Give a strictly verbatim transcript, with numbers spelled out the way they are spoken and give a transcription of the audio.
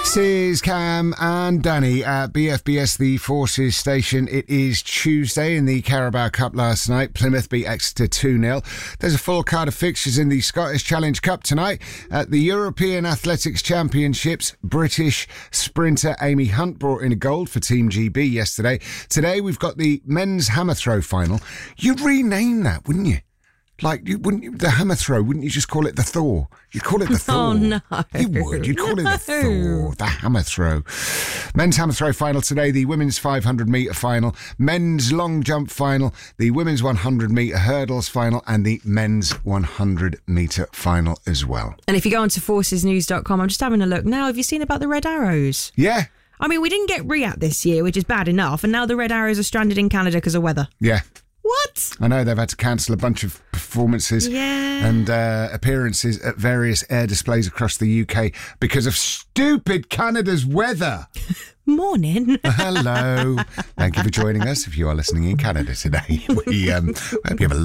This is Cam and Danny at B F B S, the Forces station. It is Tuesday in the Carabao Cup last night. Plymouth beat Exeter two nil. There's a full card of fixtures in the Scottish Challenge Cup tonight. At the European Athletics Championships, British sprinter Amy Hunt brought in a gold for Team G B yesterday. Today we've got the men's hammer throw final. You'd rename that, wouldn't you? Like, you wouldn't you, the hammer throw, wouldn't you just call it the Thor? You'd call it the Thor. Oh, no. You would. You'd call no. it the Thor, the hammer throw. Men's hammer throw final today, the women's five hundred metre final, men's long jump final, the women's one hundred metre hurdles final, and the men's one hundred metre final as well. And if you go onto forces news dot com, I'm just having a look now. Have you seen about the Red Arrows? Yeah. I mean, we didn't get Riyadh this year, which is bad enough, and now the Red Arrows are stranded in Canada because of weather. Yeah. What? I know they've had to cancel a bunch of performances yeah. and uh, appearances at various air displays across the U K because of stupid Canada's weather. Morning. Hello. Thank you for joining us if you are listening in Canada today. We um, hope you have a